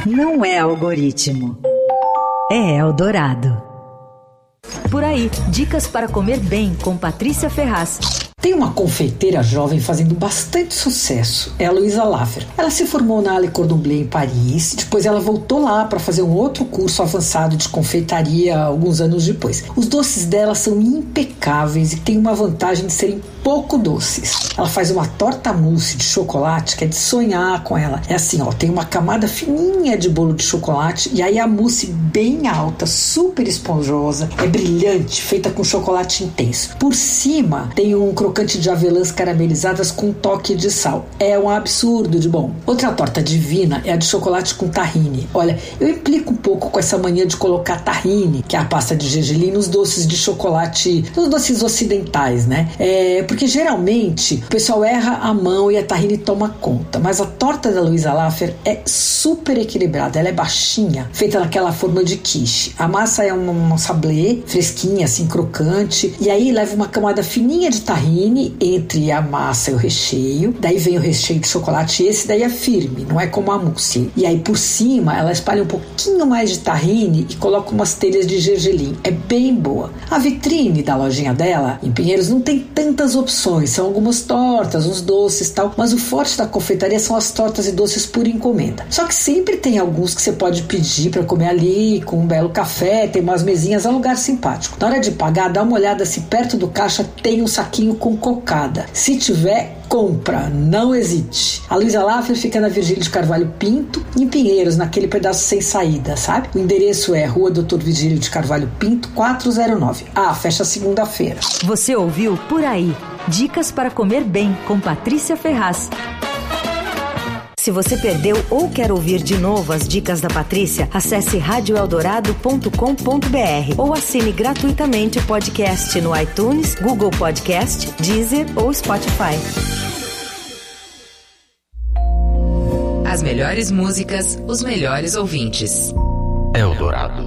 Não é algoritmo. É Eldorado. Por aí, dicas para comer bem com Patrícia Ferraz. Tem uma confeiteira jovem fazendo bastante sucesso, é a Louisa Laffer. Ela se formou na Le Cordon Bleu em Paris, depois ela voltou lá para fazer um outro curso avançado de confeitaria alguns anos depois. Os doces dela são impecáveis e tem uma vantagem de serem pouco doces. Ela faz uma torta mousse de chocolate que é de sonhar com ela. É assim, ó, tem uma camada fininha de bolo de chocolate e aí a mousse bem alta, super esponjosa, é brilhante, feita com chocolate intenso. Por cima tem um crocante de avelãs caramelizadas com um toque de sal. É um absurdo de bom. Outra torta divina é a de chocolate com tahine. Olha, eu implico um pouco com essa mania de colocar tahine, que é a pasta de gergelim, nos doces de chocolate, nos doces ocidentais, né? Porque geralmente o pessoal erra a mão e a tahine toma conta. Mas a torta da Louisa Laffer é super equilibrada. Ela é baixinha, feita naquela forma de quiche. A massa é uma sablé fresquinha, assim, crocante. E aí leva uma camada fininha de tahine entre a massa e o recheio. Daí vem o recheio de chocolate. E esse daí é firme, não é como a mousse. E aí por cima ela espalha um pouquinho mais de tahine e coloca umas telhas de gergelim. É bem boa. A vitrine da lojinha dela, em Pinheiros, não tem tantas opções. São algumas tortas, uns doces e tal. Mas o forte da confeitaria são as tortas e doces por encomenda. Só que sempre tem alguns que você pode pedir para comer ali, com um belo café. Tem umas mesinhas, é um lugar simpático. Na hora de pagar, dá uma olhada se perto do caixa tem um saquinho com cocada. Se tiver, compra, não hesite. A Louisa Laffer fica na Virgílio de Carvalho Pinto, em Pinheiros, naquele pedaço sem saída, sabe? O endereço é Rua Dr. Virgílio de Carvalho Pinto, 409. Fecha segunda-feira. Você ouviu Por Aí. Dicas para comer bem com Patrícia Ferraz. Se você perdeu ou quer ouvir de novo as dicas da Patrícia, acesse radioeldorado.com.br ou assine gratuitamente o podcast no iTunes, Google Podcast, Deezer ou Spotify. As melhores músicas, os melhores ouvintes. Eldorado.